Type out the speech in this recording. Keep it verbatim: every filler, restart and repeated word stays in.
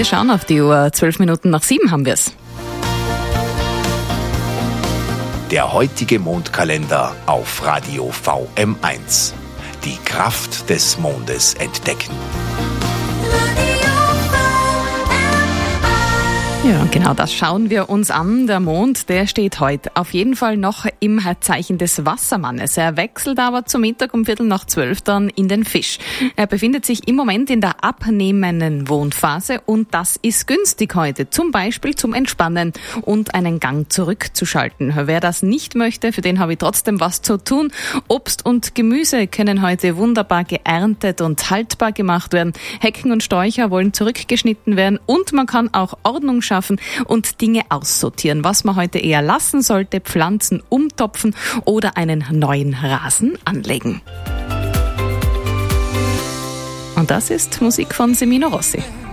Wir schauen auf die Uhr. Zwölf Minuten nach sieben haben wir es. Der heutige Mondkalender auf Radio V M eins. Die Kraft des Mondes entdecken. Ja, genau das schauen wir uns an. Der Mond, der steht heute auf jeden Fall noch im Zeichen des Wassermannes. Er wechselt aber zum Mittag um Viertel nach zwölf dann in den Fisch. Er befindet sich im Moment in der abnehmenden Mondphase und das ist günstig heute, zum Beispiel zum Entspannen und einen Gang zurückzuschalten. Wer das nicht möchte, für den habe ich trotzdem was zu tun. Obst und Gemüse können heute wunderbar geerntet und haltbar gemacht werden. Hecken und Sträucher wollen zurückgeschnitten werden und man kann auch Ordnung schaffen und Dinge aussortieren, was man heute eher lassen sollte, Pflanzen umtopfen oder einen neuen Rasen anlegen. Und das ist Musik von Semino Rossi.